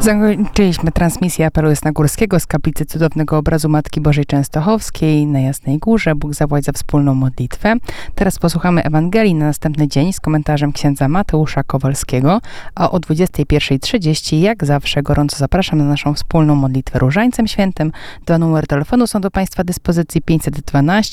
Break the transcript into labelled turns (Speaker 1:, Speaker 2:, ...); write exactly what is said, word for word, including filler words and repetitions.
Speaker 1: Zakończyliśmy transmisję apelu jasnogórskiego z kaplicy Cudownego Obrazu Matki Bożej Częstochowskiej na Jasnej Górze. Bóg zapłać za wspólną modlitwę. Teraz posłuchamy Ewangelii na następny dzień z komentarzem księdza Mateusza Kowalskiego, a o dwudziestej pierwszej trzydzieści jak zawsze gorąco zapraszam na naszą wspólną modlitwę Różańcem Świętym. Dwa numery telefonu są do Państwa dyspozycji: pięćset dwanaście